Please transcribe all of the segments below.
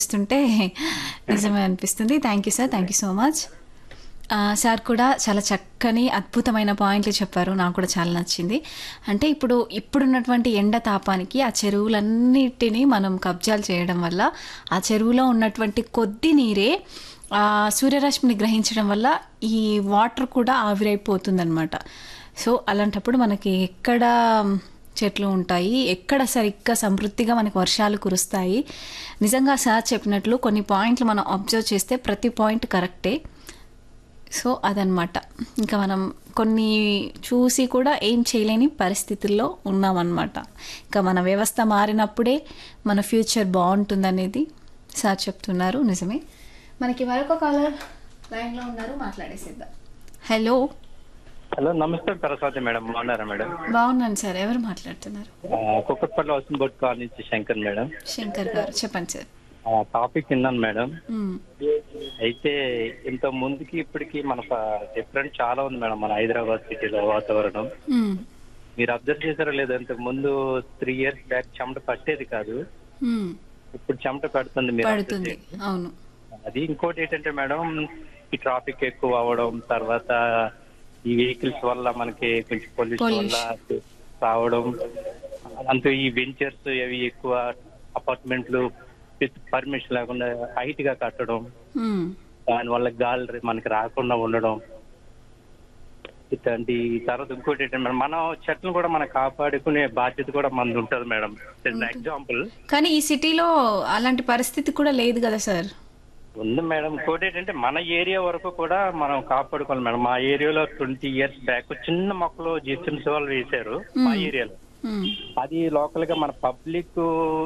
చూస్తుంటే నిజమే అనిపిస్తుంది. Thank you sir. Thank you so much. Sir కూడా చాలా చక్కని అద్భుతమైన పాయింట్లు చెప్పారు. నాకు కూడా చాలా నచ్చింది. అంటే ఇప్పుడున్నటువంటి ఎండ తాపానికి ఆ చెరువులన్నిటినీ మనం కబ్జాలు చేయడం వల్ల ఆ చెరువులో ఉన్నటువంటి కొద్ది నీరే సూర్యరశ్మిని గ్రహించడం వల్ల ఈ వాటర్ కూడా ఆవిరైపోతుందన్నమాట. సో అలాంటప్పుడు మనకి ఎక్కడ చెట్లు ఉంటాయి, ఎక్కడ సరిగ్గా సమృద్ధిగా మనకు వర్షాలు కురుస్తాయి. నిజంగా సార్ చెప్పినట్లు కొన్ని పాయింట్లు మనం అబ్జర్వ్ చేస్తే ప్రతి పాయింట్ కరెక్టే. సో అదనమాట. ఇంకా మనం కొన్ని చూసి కూడా ఏం చేయలేని పరిస్థితుల్లో ఉన్నామన్నమాట. ఇంకా మన వ్యవస్థ మారినప్పుడే మన ఫ్యూచర్ బాగుంటుందనేది సార్ చెప్తున్నారు. నిజమే. మనకి మరొక కాలర్ లైన్లో ఉన్నారు, మాట్లాడేసిద్దాం. హలో. హలో, నమస్తే సరస్వతి మేడం. బాగున్నారా మేడం? బాగున్నాను సార్. ఎవరు మాట్లాడుతున్నారు? కుక్కట్పల్లి హౌసింగ్ బోర్డ్ కాలనీ నుంచి శంకర్ మేడం. శంకర్ గారు చెప్పండి సార్. టాపిక్ విన్నాను మేడం. అయితే ఇంత ముందుకి ఇప్పటికి మన డిఫరెంట్ చాలా ఉంది మేడం మన హైదరాబాద్ సిటీలో వాతావరణం. మీరు అబ్జర్వ్ చేశారో లేదో, ఇంతకు ముందు 3 years బ్యాక్ చెమట పట్టేది కాదు, ఇప్పుడు చెమట పడుతుంది. మీరు పడుతుంది. అవును. అది ఇంకోటి ఏంటంటే మేడం, ఈ ట్రాఫిక్ ఎక్కువ అవ్వడం, తర్వాత ఈ వెహికల్స్ వల్ల మనకి కొంచెం పొల్యూషన్ వల్ల రావడం, అంతే ఈ వెంచర్స్ అవి ఎక్కువ అపార్ట్మెంట్లు పర్మిషన్ లేకుండా హైట్ గా కట్టడం, దానివల్ల గాలి మనకి రాకుండా ఉండడం, ఇట్లాంటి. తర్వాత ఇంకోటి ఏంటంటే మనం చెట్లను కూడా మనం కాపాడుకునే బాధ్యత కూడా మనది ఉంటుంది మేడం. ఎగ్జాంపుల్. కానీ ఈ సిటీలో అలాంటి పరిస్థితి కూడా లేదు కదా సార్? ఉంది మేడం. ఇంకోటి ఏంటంటే మన ఏరియా వరకు కూడా మనం కాపాడుకోవాలి మేడం. మా ఏరియాలో 20 years బ్యాక్ చిన్న మొక్కలు జిప్సమ్ వాళ్ళు వేశారు మా ఏరియాలో. అది లోకల్ గా మన పబ్లిక్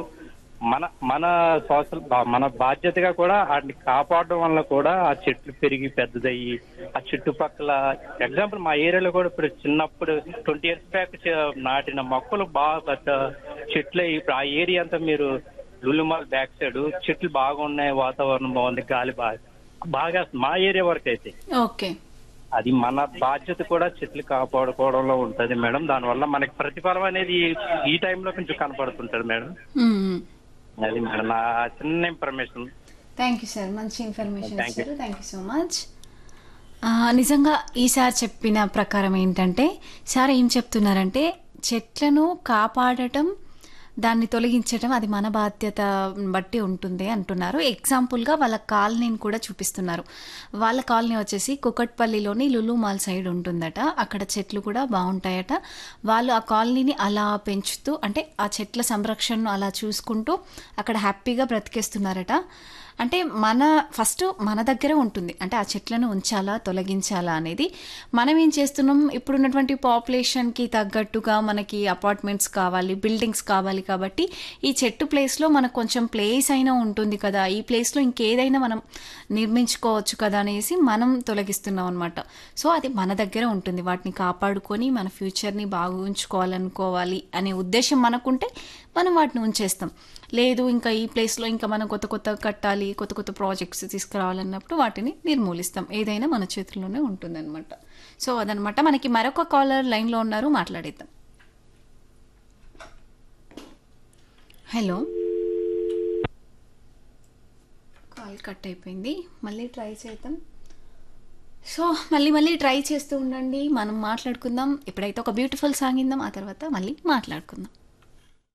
మన సోషల్ మన బాధ్యతగా కూడా వాటిని కాపాడడం వల్ల కూడా ఆ చెట్లు పెరిగి పెద్దదయ్యి ఆ చుట్టుపక్కల. ఎగ్జాంపుల్ మా ఏరియాలో కూడా ఇప్పుడు చిన్నప్పుడు 20 years బ్యాక్ నాటిన మొక్కలు బాగా పెద్ద చెట్లు. ఇప్పుడు ఆ ఏరియా అంతా మీరు లులుమాల్ బ్యాక్ సైడ్ చెట్లు బాగున్నాయి, వాతావరణం బాగుంది, గాలి బాగా మా ఏరియా వరకు అయితే. ఓకే. అది మన బాధ్యత కూడా చెట్లు కాపాడుకోవడంలో ఉంటది మేడం. దానివల్ల మనకి ప్రతిఫలం అనేది ఈ టైంలో కొంచెం కనపడుతుంటది మేడం. అది మేడం నా చిన్న ఇన్ఫర్మేషన్. Thank you sir. మంచి ఇన్ఫర్మేషన్ ఇచ్చారు. Thank you so much. నిజంగా ఈసారి చెప్పిన ప్రకారం ఏంటంటే, సార్ ఏం చెప్తున్నారంటే చెట్లను కాపాడటం, దాన్ని తొలగించడం అది మన బాధ్యత బట్టి ఉంటుంది అంటున్నారు. ఎగ్జాంపుల్గా వాళ్ళ కాలనీని కూడా చూపిస్తున్నారు. వాళ్ళ కాలనీ వచ్చేసి కుకట్పల్లిలోని లులు మాల్ సైడ్ ఉంటుందట. అక్కడ చెట్లు కూడా బాగుంటాయట. వాళ్ళు ఆ కాలనీని అలా పెంచుతూ, అంటే ఆ చెట్ల సంరక్షణను అలా చూసుకుంటూ అక్కడ హ్యాపీగా బ్రతికేస్తున్నారట. అంటే ఫస్ట్ మన దగ్గరే ఉంటుంది. అంటే ఆ చెట్లను ఉంచాలా తొలగించాలా అనేది. మనం ఏం చేస్తున్నాం, ఇప్పుడున్నటువంటి పాపులేషన్కి తగ్గట్టుగా మనకి అపార్ట్మెంట్స్ కావాలి, బిల్డింగ్స్ కావాలి. కాబట్టి ఈ చెట్టు ప్లేస్లో మనకు కొంచెం ప్లేస్ అయినా ఉంటుంది కదా, ఈ ప్లేస్లో ఇంకేదైనా మనం నిర్మించుకోవచ్చు కదా అనేసి మనం తొలగిస్తున్నాం అనమాట. సో అది మన దగ్గర ఉంటుంది. వాటిని కాపాడుకొని మన ఫ్యూచర్ని బాగా ఉంచుకోవాలనుకోవాలి అనే ఉద్దేశం మనకుంటే మనం వాటిని ఉంచేస్తాం. లేదు ఇంకా ఈ ప్లేస్లో ఇంకా మనం కొత్త కట్టాలి, కొత్త ప్రాజెక్ట్స్ తీసుకురావాలన్నప్పుడు వాటిని నిర్మూలిస్తాం. ఏదైనా మన చేతుల్లోనే ఉంటుందన్నమాట. సో అదనమాట. మనకి మరొక కాలర్ లైన్లో ఉన్నారు, మాట్లాడేద్దాం. హలో. కాల్ కట్ అయిపోయింది. మళ్ళీ ట్రై చేద్దాం. సో మళ్ళీ ట్రై చేస్తూ ఉండండి. మనం మాట్లాడుకుందాం. ఇప్పుడైతే ఒక బ్యూటిఫుల్ సాంగ్ ఇందాం, ఆ తర్వాత మళ్ళీ మాట్లాడుకుందాం.